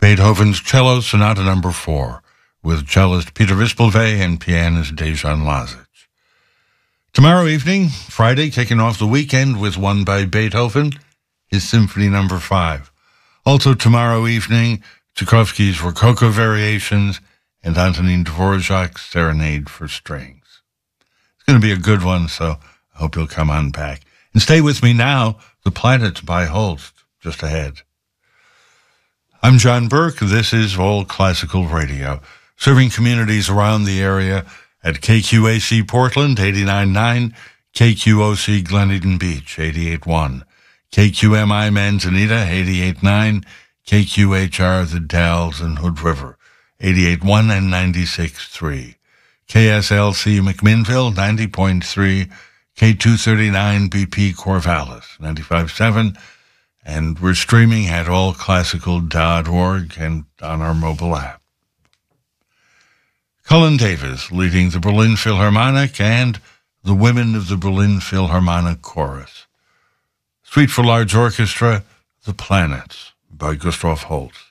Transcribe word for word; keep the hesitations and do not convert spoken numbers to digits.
Beethoven's Cello Sonata Number four, with cellist Peter Vispelvey and pianist Dejan Lazic. Tomorrow evening, Friday, kicking off the weekend with one by Beethoven, his Symphony Number five. Also tomorrow evening, Tchaikovsky's Rococo Variations and Antonin Dvorak's Serenade for Strings. It's going to be a good one, so I hope you'll come on back. And stay with me now, The Planets by Holst, just ahead. I'm John Burke. This is All Classical Radio, serving communities around the area at K Q A C Portland, eighty-nine point nine, K Q O C Glen Eden Beach, eighty-eight point one, K Q M I Manzanita, eighty-eight point nine, K Q H R The Dalles and Hood River, eighty-eight point one and ninety-six point three, K S L C McMinnville, ninety point three, K two thirty-nine B P Corvallis, ninety-five point seven, and we're streaming at all classical dot org and on our mobile app. Colin Davis leading the Berlin Philharmonic and the Women of the Berlin Philharmonic Chorus. Suite for Large Orchestra, The Planets by Gustav Holst.